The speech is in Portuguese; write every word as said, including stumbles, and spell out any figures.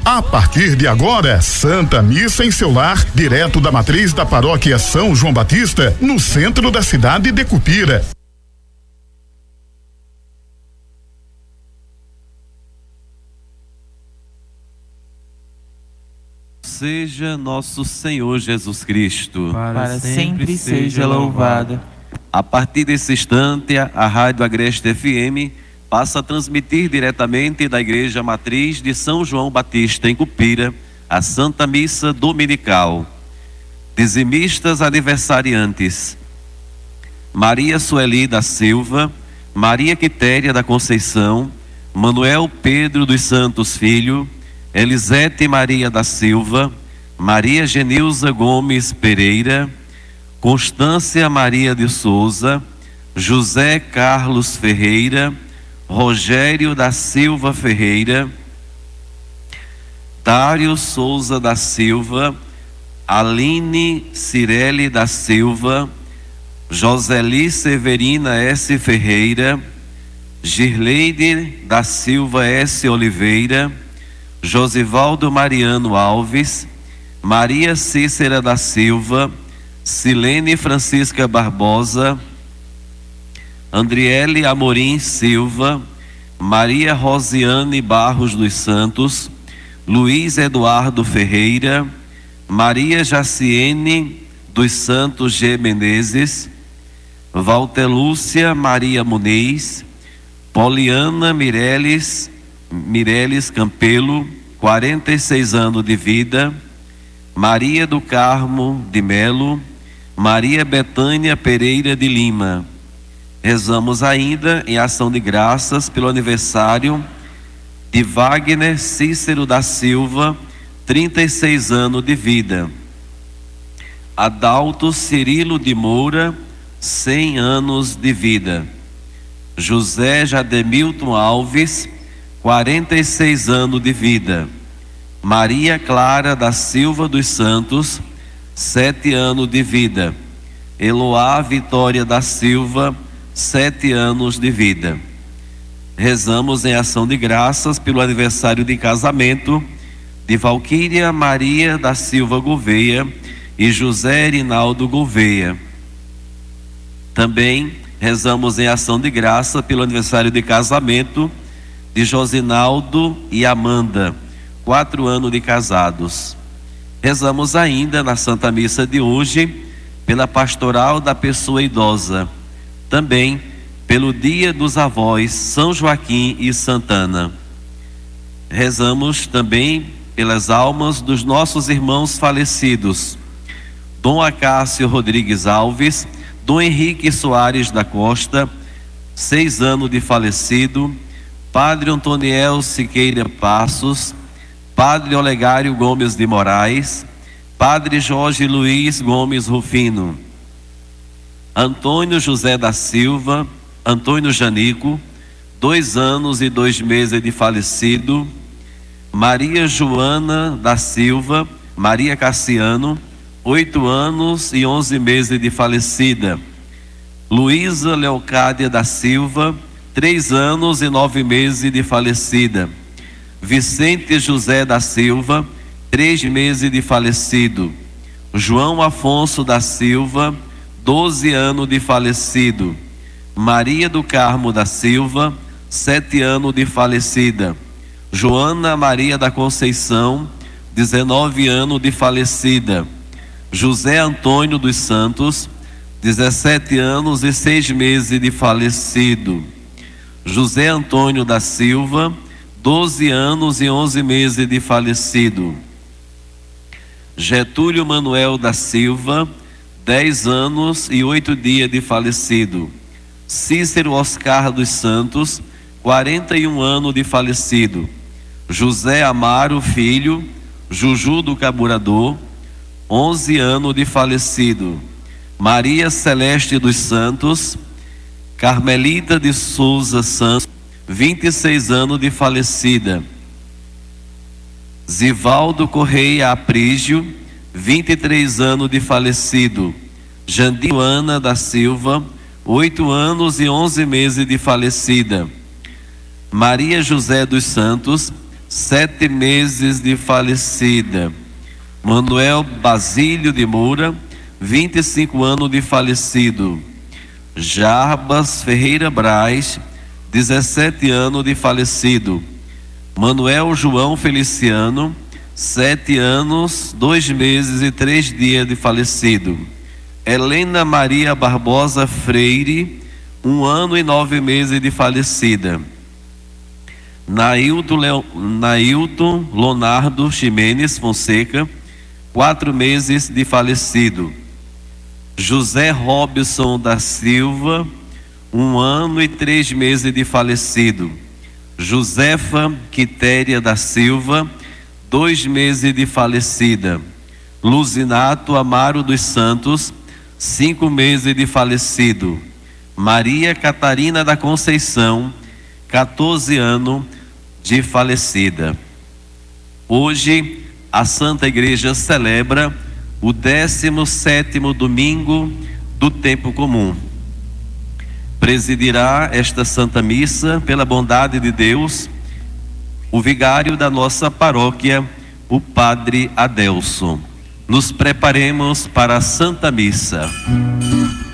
A partir de agora, Santa Missa em seu lar, direto da matriz da paróquia São João Batista, no centro da cidade de Cupira. Seja nosso Senhor Jesus Cristo, para, para sempre, sempre seja louvado. A partir desse instante, a Rádio Agreste F M passa a transmitir diretamente da Igreja Matriz de São João Batista, em Cupira, a Santa Missa Dominical. Dizimistas aniversariantes: Maria Sueli da Silva, Maria Quitéria da Conceição, Manuel Pedro dos Santos Filho, Elisete Maria da Silva, Maria Genilza Gomes Pereira, Constância Maria de Souza, José Carlos Ferreira, Rogério da Silva Ferreira, Dário Souza da Silva, Aline Cirele da Silva, Joseli Severina S. Ferreira, Girleide da Silva S. Oliveira, Josivaldo Mariano Alves, Maria Cícera da Silva, Silene Francisca Barbosa, Andriele Amorim Silva, Maria Rosiane Barros dos Santos, Luiz Eduardo Ferreira, Maria Jaciene dos Santos G. Menezes, Valtelúcia Maria Muniz, Poliana Mireles, Mireles Campelo, quarenta e seis anos de vida, Maria do Carmo de Melo, Maria Betânia Pereira de Lima. Rezamos ainda em ação de graças pelo aniversário de Wagner Cícero da Silva, trinta e seis anos de vida. Adalto Cirilo de Moura, cem anos de vida. José Jademilton Alves, quarenta e seis anos de vida. Maria Clara da Silva dos Santos, sete anos de vida. Eloá Vitória da Silva, sete anos de vida. Rezamos em ação de graças pelo aniversário de casamento de Valquíria Maria da Silva Gouveia e José Rinaldo Gouveia. Também rezamos em ação de graça pelo aniversário de casamento de Josinaldo e Amanda, quatro anos de casados. Rezamos ainda na Santa Missa de hoje pela pastoral da pessoa idosa, também pelo Dia dos Avós, São Joaquim e Santana. Rezamos também pelas almas dos nossos irmãos falecidos: Dom Acácio Rodrigues Alves, Dom Henrique Soares da Costa, seis anos de falecido, Padre Antoniel Siqueira Passos, Padre Olegário Gomes de Moraes, Padre Jorge Luiz Gomes Rufino, Antônio José da Silva, Antônio Janico, dois anos e dois meses de falecido, Maria Joana da Silva, Maria Cassiano, oito anos e onze meses de falecida, Luísa Leocádia da Silva, três anos e nove meses de falecida, Vicente José da Silva, três meses de falecido, João Afonso da Silva, doze anos de falecido, Maria do Carmo da Silva, sete anos de falecida, Joana Maria da Conceição, dezenove anos de falecida, José Antônio dos Santos, dezessete anos e seis meses de falecido, José Antônio da Silva, doze anos e onze meses de falecido, Getúlio Manuel da Silva, dez anos e oito dias de falecido, Cícero Oscar dos Santos, quarenta e um anos de falecido, José Amaro Filho, Juju do Carburador, onze anos de falecido, Maria Celeste dos Santos, Carmelita de Souza Santos, vinte e seis anos de falecida, Zivaldo Correia Aprígio, vinte e três anos de falecido, Jandiana da Silva, oito anos e onze meses de falecida, Maria José dos Santos, sete meses de falecida. Manuel Basílio de Moura, vinte e cinco anos de falecido. Jarbas Ferreira Braz, dezessete anos de falecido. Manuel João Feliciano, sete anos, dois meses e três dias de falecido. Helena Maria Barbosa Freire, um ano e nove meses de falecida. Nailton, Leo, Nailton Leonardo Ximenes Fonseca, quatro meses de falecido. José Robson da Silva, um ano e três meses de falecido. Josefa Quitéria da Silva, dois meses de falecida. Luzinato Amaro dos Santos, cinco meses de falecido. Maria Catarina da Conceição, quatorze anos de falecida. Hoje a Santa Igreja celebra o décimo sétimo domingo do tempo comum. Presidirá esta Santa Missa, pela bondade de Deus, o vigário da nossa paróquia, o Padre Adelson. Nos preparemos para a Santa Missa.